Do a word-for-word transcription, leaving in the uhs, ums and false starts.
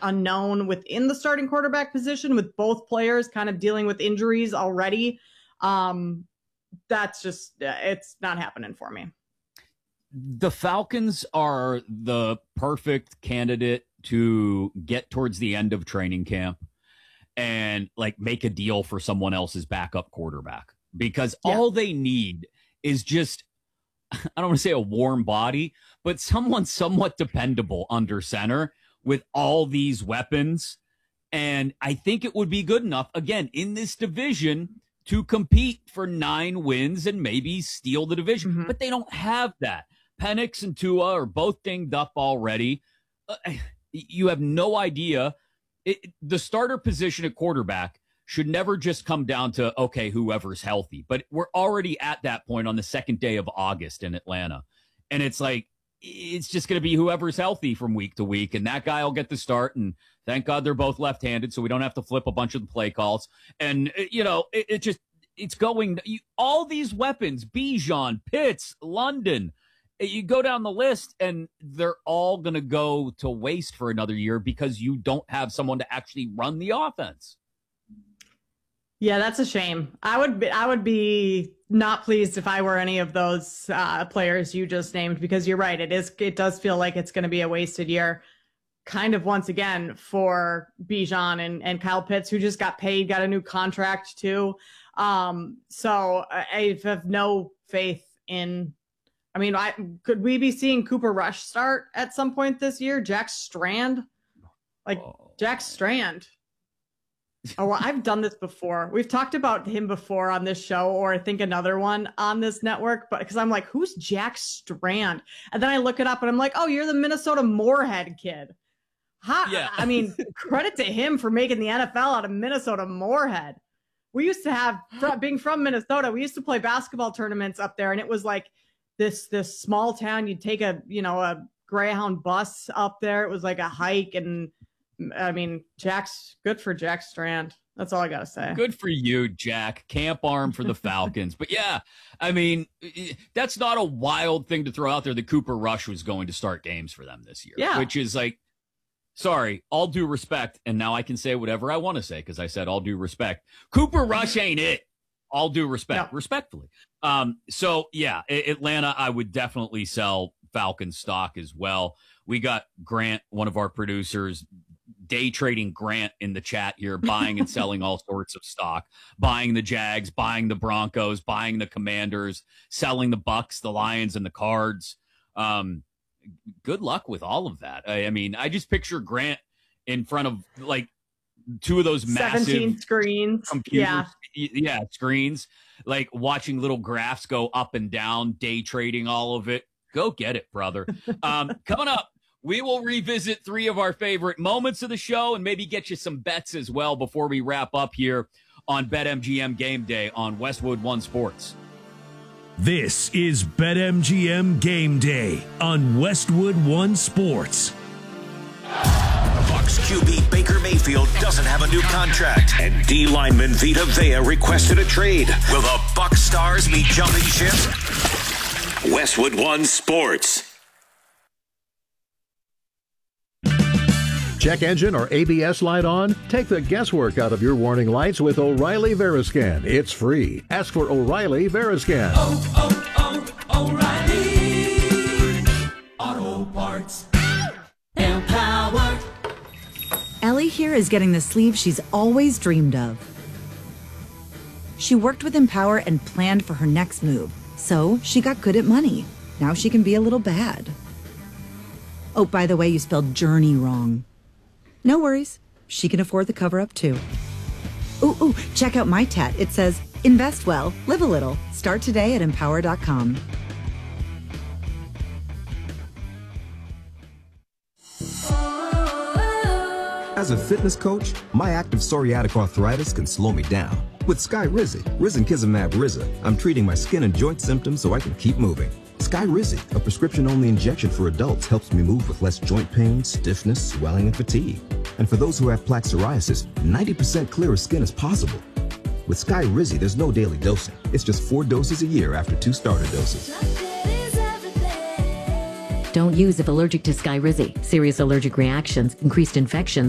unknown within the starting quarterback position, with both players kind of dealing with injuries already. Um, that's just, it's not happening for me. The Falcons are the perfect candidate to get towards the end of training camp and like make a deal for someone else's backup quarterback, because yeah. all they need is just, I don't want to say a warm body, but someone somewhat dependable under center with all these weapons. And I think it would be good enough, again, in this division to compete for nine wins and maybe steal the division. Mm-hmm. But they don't have that. Penix and Tua are both dinged up already. Uh, you have no idea. It, the starter position at quarterback should never just come down to, okay, whoever's healthy. But we're already at that point on the second day of August in Atlanta. And it's like, it's just going to be whoever's healthy from week to week. And that guy will get the start. And thank God they're both left-handed, so we don't have to flip a bunch of the play calls. And, you know, it, it just, it's going, you, all these weapons, Bijan, Pitts, London, you go down the list and they're all going to go to waste for another year because you don't have someone to actually run the offense. Yeah, that's a shame. I would be, I would be not pleased if I were any of those uh, players you just named, because you're right. It is, it does feel like it's going to be a wasted year, kind of once again, for Bijan and, and Kyle Pitts, who just got paid, got a new contract too. Um, so I have no faith in, I mean, I, could we be seeing Cooper Rush start at some point this year? Jack Strand? Like, oh. Jack Strand. Oh, well, I've done this before. We've talked about him before on this show, or I think another one on this network, but because I'm like, who's Jack Strand? And then I look it up and I'm like, oh, you're the Minnesota Moorhead kid. Huh? Yeah. I mean, credit to him for making the N F L out of Minnesota Moorhead. We used to have, being from Minnesota, we used to play basketball tournaments up there, and it was like this this small town. You'd take a, you know, a Greyhound bus up there. It was like a hike, and I mean, Jack's good for Jack Strand. That's all I got to say. Good for you, Jack. Camp arm for the Falcons. But yeah, I mean, that's not a wild thing to throw out there that Cooper Rush was going to start games for them this year. Yeah. Which is like, sorry, all due respect. And now I can say whatever I want to say because I said all due respect. Cooper Rush ain't it. All due respect, no. respectfully. Um, so yeah, Atlanta, I would definitely sell Falcons stock as well. We got Grant, one of our producers, day trading Grant in the chat here, buying and selling all sorts of stock, buying the Jags, buying the Broncos, buying the Commanders, selling the Bucks, the Lions, and the Cards. Um, good luck with all of that. I, I mean, I just picture Grant in front of like two of those massive seventeen screens. Computers, yeah. Yeah, screens, like watching little graphs go up and down, day trading all of it. Go get it, brother. Um, coming up, we will revisit three of our favorite moments of the show and maybe get you some bets as well before we wrap up here on BetMGM Game Day on Westwood One Sports. This is BetMGM Game Day on Westwood One Sports. Bucs Q B Baker Mayfield doesn't have a new contract, and D lineman Vita Vea requested a trade. Will the Bucs stars be jumping ship? Westwood One Sports. Check engine or A B S light on? Take the guesswork out of your warning lights with O'Reilly Veriscan. It's free. Ask for O'Reilly Veriscan. Oh, oh, oh, O'Reilly Auto Parts. Empowered. Ellie here is getting the sleeve she's always dreamed of. She worked with Empower and planned for her next move, so she got good at money. Now she can be a little bad. Oh, by the way, you spelled journey wrong. No worries. She can afford the cover-up, too. Ooh, ooh, check out my tat. It says, invest well, live a little. Start today at empower dot com. As a fitness coach, my active psoriatic arthritis can slow me down. With Skyrizi, Risankizumab Riza, I'm treating my skin and joint symptoms so I can keep moving. Skyrizi, a prescription-only injection for adults, helps me move with less joint pain, stiffness, swelling, and fatigue. And for those who have plaque psoriasis, ninety percent clearer skin is possible. With Skyrizi, there's no daily dosing. It's just four doses a year after two starter doses. Don't use if allergic to Skyrizi. Serious allergic reactions, increased infections,